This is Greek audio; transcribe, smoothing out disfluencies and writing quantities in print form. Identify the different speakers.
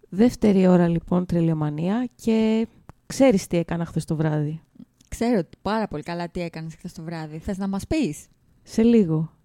Speaker 1: Δεύτερη ώρα λοιπόν Τρελιομανία και ξέρεις τι έκανα χθες το βράδυ.
Speaker 2: Ξέρω πάρα πολύ καλά τι έκανες χθες το βράδυ. Θες να μας πεις?
Speaker 1: Σε λίγο.